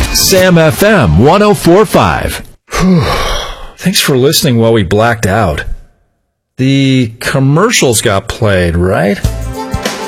Sam FM 104.5. Thanks for listening while we blacked out. The commercials got played, right?